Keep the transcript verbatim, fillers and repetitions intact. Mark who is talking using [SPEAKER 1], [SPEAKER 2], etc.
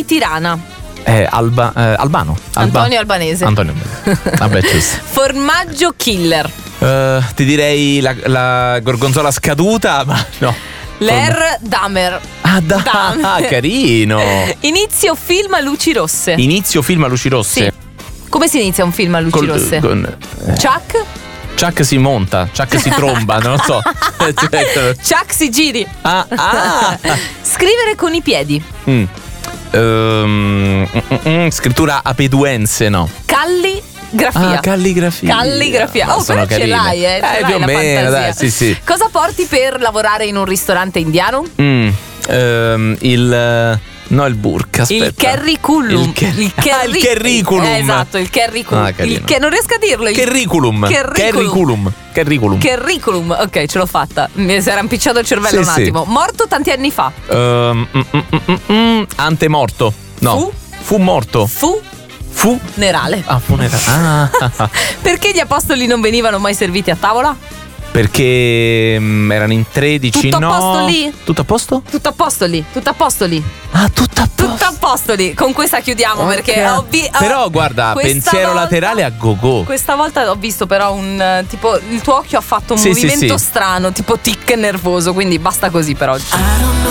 [SPEAKER 1] di Tirana.
[SPEAKER 2] Eh, Alba, eh, Albano. Alba.
[SPEAKER 1] Antonio Albanese.
[SPEAKER 2] Antonio Albanese. Vabbè, giusto.
[SPEAKER 1] Formaggio killer.
[SPEAKER 2] Uh, ti direi la, la gorgonzola scaduta, ma no.
[SPEAKER 1] L'R Damer.
[SPEAKER 2] Ah, da,
[SPEAKER 1] Damer.
[SPEAKER 2] ah, carino.
[SPEAKER 1] Inizio film a luci rosse.
[SPEAKER 2] Inizio film a luci rosse.
[SPEAKER 1] Sì. Come si inizia un film a luci
[SPEAKER 2] Col-
[SPEAKER 1] rosse?
[SPEAKER 2] con- eh,
[SPEAKER 1] Chuck?
[SPEAKER 2] Chuck si monta, Chuck si tromba, non lo so.
[SPEAKER 1] Chuck si giri.
[SPEAKER 2] Ah, ah.
[SPEAKER 1] Scrivere con i piedi.
[SPEAKER 2] Mm. Ehm, mm, mm, scrittura apeduense, no.
[SPEAKER 1] Calligrafia.
[SPEAKER 2] Ah, calligrafia.
[SPEAKER 1] Calligrafia.
[SPEAKER 2] Ma
[SPEAKER 1] Oh,
[SPEAKER 2] sono
[SPEAKER 1] però ce
[SPEAKER 2] carine.
[SPEAKER 1] l'hai, eh. ce
[SPEAKER 2] Eh,
[SPEAKER 1] l'hai
[SPEAKER 2] più o
[SPEAKER 1] la
[SPEAKER 2] meno,
[SPEAKER 1] fantasia.
[SPEAKER 2] dai, sì, sì.
[SPEAKER 1] Cosa porti per lavorare in un ristorante indiano?
[SPEAKER 2] Mm. Ehm, il no, il burka, aspetta.
[SPEAKER 1] Il curriculum.
[SPEAKER 2] Il, che-
[SPEAKER 1] il,
[SPEAKER 2] Ah, il curriculum.
[SPEAKER 1] Eh, esatto, il curriculum.
[SPEAKER 2] Ah, carino.
[SPEAKER 1] il che non riesco a dirlo. Il
[SPEAKER 2] Curriculum.
[SPEAKER 1] Curriculum.
[SPEAKER 2] Curriculum. Curriculum.
[SPEAKER 1] curriculum. Ok, ce l'ho fatta. Mi si era impicciato il cervello
[SPEAKER 2] Sì,
[SPEAKER 1] un
[SPEAKER 2] sì.
[SPEAKER 1] attimo. Morto tanti anni fa.
[SPEAKER 2] Ehm, mm, mm, mm, mm, antemorto. No.
[SPEAKER 1] Fu?
[SPEAKER 2] Fu morto.
[SPEAKER 1] Fu
[SPEAKER 2] Fu.
[SPEAKER 1] nerale.
[SPEAKER 2] Ah, funerale. Ah.
[SPEAKER 1] Perché gli apostoli non venivano mai serviti a tavola?
[SPEAKER 2] Perché mm, erano in tredici,
[SPEAKER 1] Tutto a
[SPEAKER 2] no?
[SPEAKER 1] posto lì?
[SPEAKER 2] Tutto a posto?
[SPEAKER 1] Tutto a posto lì, tutto a posto lì.
[SPEAKER 2] Ah, tutto a posto.
[SPEAKER 1] Tutto a posto lì. Con questa chiudiamo perché ho vi-
[SPEAKER 2] Però
[SPEAKER 1] ho-
[SPEAKER 2] guarda,
[SPEAKER 1] questa
[SPEAKER 2] pensiero
[SPEAKER 1] volta-
[SPEAKER 2] laterale a go-go.
[SPEAKER 1] Questa volta ho visto però un eh, tipo il tuo occhio ha fatto un
[SPEAKER 2] Sì, sì,
[SPEAKER 1] movimento
[SPEAKER 2] sì.
[SPEAKER 1] strano, tipo tic nervoso, quindi basta così per oggi.